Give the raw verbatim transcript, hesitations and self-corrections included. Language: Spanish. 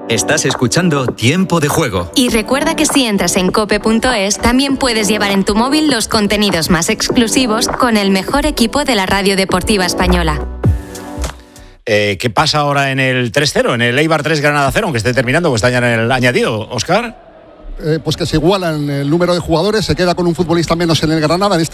Estás escuchando Tiempo de Juego. Y recuerda que si entras en cope punto es, también puedes llevar en tu móvil los contenidos más exclusivos con el mejor equipo de la radio deportiva española. Eh, ¿Qué pasa ahora en el tres cero, en el Eibar tres Granada cero, aunque esté terminando o está ya en el añadido, Óscar? Eh, pues que se igualan el número de jugadores, se queda con un futbolista menos en el Granada, en este